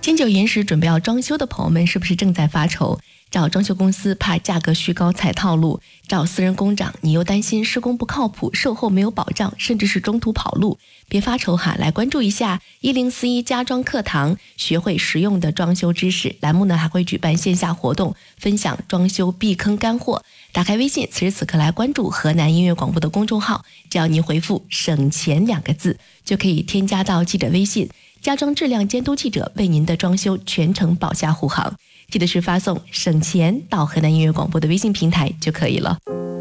金九银十准备要装修的朋友们，是不是正在发愁？找装修公司怕价格虚高踩套路，找私人工长你又担心施工不靠谱，售后没有保障，甚至是中途跑路。别发愁哈，来关注一下1041家装课堂，学会实用的装修知识。栏目呢还会举办线下活动，分享装修避坑干货。打开微信，此时此刻来关注河南音乐广播的公众号，只要您回复省钱2个字，就可以添加到记者微信，家装质量监督记者为您的装修全程保驾护航。记得是发送省钱到河南音乐广播的微信平台就可以了。